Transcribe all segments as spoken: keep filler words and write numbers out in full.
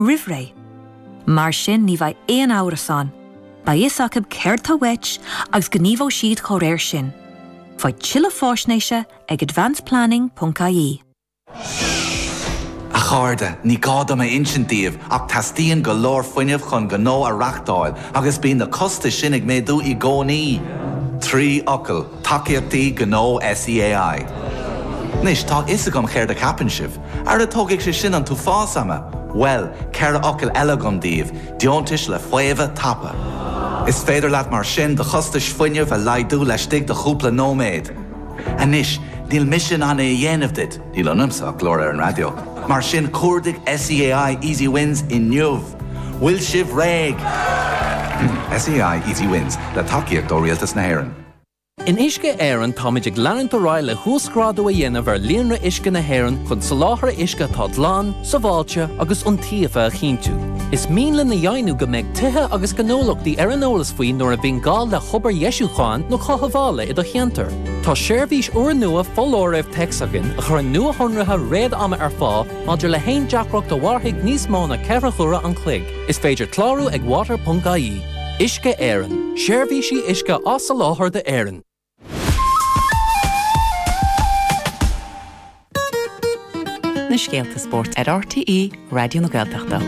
rivré. Mar sin ní bheith éon ára san. Ba isacab céir tá weit agus gníomh siad choréir sin. Fáid chilla fásnéise ag advanced planning dot I E. A cháirde, ní gáda me insintíomh ach tastíon go leor foiineamh chun go nó a reachtáil agus bíon na costa sin ag méadú i gcónaí. Trí ocail, takeíochtaí go nó S E A I. Nis tá isagam chéir de capan sibh, ar a tógaic sé sin an tú fásama. Well, ceir ocail eile gom díobh, deontais le fuamh tapa. Is féidir leat mar sin de chostais foiineamh a laidú leis stig de chúpla nóméid. A nis, díl mission an é dhéanamh dit, díl anamsa glór ar an radio. Mar sin cuardig S E A I Easy Wins in Newv. Will sibh réig. S E A I Easy Wins, le takeíocht ó rialtas na hÉireann. In Uisce Éireann táid ag leananta ráile thuascrádú a dhéanamh ar líonra Uisce na hÉireann chun sa láthair Uisce tá dlán, sa bháilte agus iontaofa a chinntiú. Is míle na dhéanú go mbeidh tithe agus gnólachtaí ar an eolas faoin nuair a bhíonn gá le chobar Ieisúcháin nó chothabhála i do cheantar. Tá seirbhís uair nua fóláireamh texagan a chur an nua honratha réad ama ar fá maidir le haon deacracht a bharthaigh níos mó na ceithre chura an chloig. Is féidir clárú ag water dot I E. Uisce Éireann. Seirbhísí Uisce as sa láthair de Éireann. Na Scéalta Sport ar R T E Radio na Gaeltachta.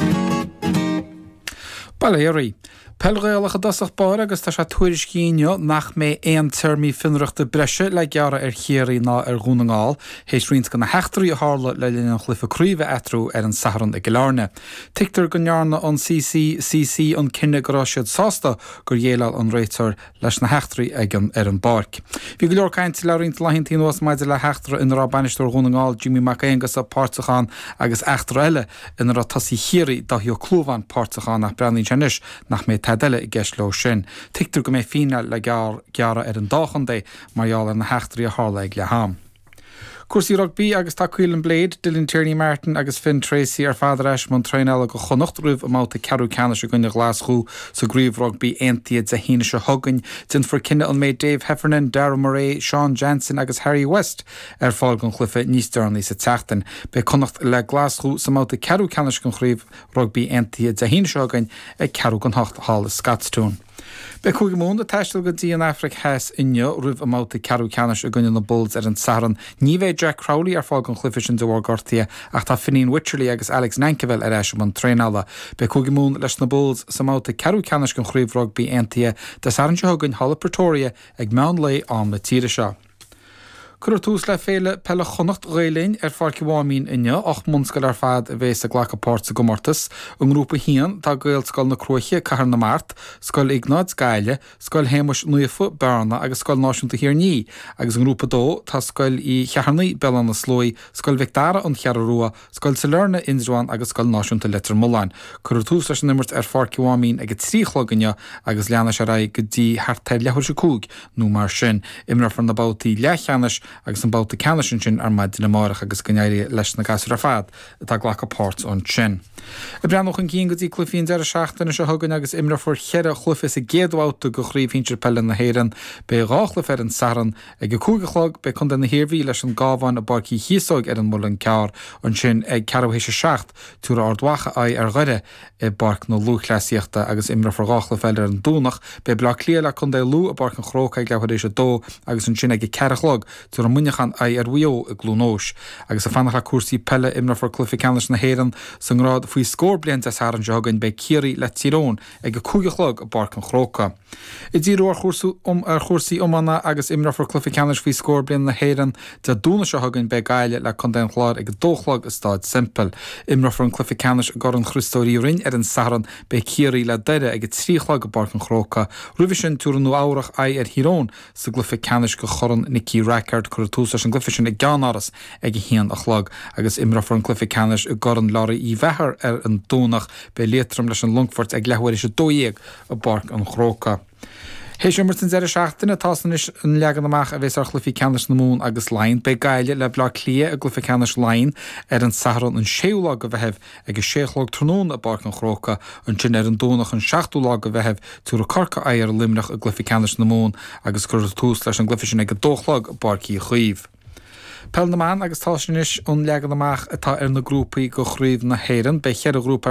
Baléirí. Pelgéalacha dasach bar agus tá sé tuairis cíine nach mé éon termí finreachta breise le geara ar chéirí ná ar gúnaáil, hééis rins go na heachtarí a hála le líon chlufa críomh etrú ar an saharan ag Gilárne. Tictar go nearna an C C C C an cinenne goráisiad sásta gur dhéile an réitar leis na heachtarí ag an ar an barc. Bhí go leor caint le rint lehinntaí nuas maidir le heachtar in rá banisteir gúnaáil Jimmy McAngus a Pártachán agus eachtar eile in rá tasí chéirí dá hiú clúbhain Pártachán nach breannaí tenis nach mé Adela i gceistló sin. Tictar go mé fíne le geara ar an dáchandé marall ar na heachtarí a hála ag le ham. Cuasaí rugby agus tá Cuilan Blade, Dylan Tierney Martin agus Finn Tracy ar fadar eis man treinile go chonocht rúh amáta ceadú ceanna gonne Glasgow sa gríomh rugby aontiad a híine se thugann din for cinenne an méid Dave Heffernan, Darragh Murray, Sean Jansen agus Harry West ar fáil gon chlufa níos dearnaí sa teachtain. Be conacht le Glasgow sa máta ceadú ceanna gon chríomh rugby aontiad a híine se thugann ag ceadú gon hocht hall Scottstown. Be chuig mún a teistil go dtí an Afric heas inne rúh amáta ceadú ceannas a gunne na Bulls ar an saran. Ní bheith Jack Crowley ar fáil gon chlufisin do bhar gortaí ach tá Fineen Wycherley agus Alex Nankerville ar eis an tréinala. Be chuig mún leis na Bulls sa máta ceadú ceannas gon chríomh rugby aontaithe de saran se thugann Hall Pretoria ag meán lei an na tíre seo. Cur tús le féle pelle chonacht réilin ar farcihámín inne ach munscail ar fad a bhés a ghlacha páirt sa gomortas an grúpa hían tá gail scoil na Cruaiche cahar na Mart, scoil Ignád Gaile, scoil Héimeas Nuafa Berna agus scoil náisiúnta Hiarní agus an grúpa dó tá scoil í Chearnaí Belan na Slói, scoil Victara an Cheararua, scoil Salerna Innsruan agus scoil náisiúnta Letter Mullain. Cur tús leis nimmert ar farcihámín ag tríchlaganne agus leanna se ra go dtí hartair lehar se cúg nó mar sin imrar fan na bátaí lechanis agus an báta ceannasin sin ar maid na márach agus gnéirí leis na gasar a fad tá ghlacha páirt ón sin. I breanach an cín go dtí clufiín de seachtainna se thugann agus imra for cheire chlufa a géadháta go chríomh hintir pelle na héireann be ráchla fer an saran ag go cúgachlog be chun den na hirbhí leis an gábhain a barcí híosóg ar an mullan cear an sin ag cearhéise seacht túra ardhacha a ar ghuiire i barc nó lúchleíochta agus imra for ráchla fel ar an dúnach be bla cléile chun dé lú a barc an chróca ag lehaéis dó agus an sin ag cearachlog túra muinechan a ar bhuio a glúnóis agus a fannacha cuasaí pelle imra for clufi ceannas na héireann san rád faoi scór blianta sa an jogan be cíirí le tírón ag go cúgachlog a barc an chróca. I dtíú ar chósú um ar chósaí omana agus imra for clufi ceannas faoi scór blian na héireann de dúna se hagann be gaile le chun den chláir ag dóchlog is stáid simple. Imra for an clufi ceannas gar an christóí rin ar an saran be cíirí le deire ag tríchlog a barc an chróca. Ruhi sin túranú áireach a ar hirón sa glufi ceannas go choran Nicky Rackard cur tús an glufisin ag ganáras ag hían a chlog agus imra for an clufi ceannas a gar an lára í bhethar ar an dúnach be létrum leis an lungfort ag lehair is a dóíag a barc an chróca. Héis mar san zéir seachtainna tásan is an legan amach a bhés ar chlufi ceannas na mún agus lein be gaile le bla clia a glufi ceannas lein ar an saharan an séúla go bheitheh ag a séchlog trónún a barc an chróca an sin ar an dúnach an seachtúla go bheitheh túra carca air limnach a glufi ceannas na mún agus cur tús leis an glufisin ag a dóchlog a barcí chuomh. Pel na man agus tá sinis ón legan amach atá ar na grúpaí go chríomh na héan, be chead a grúpa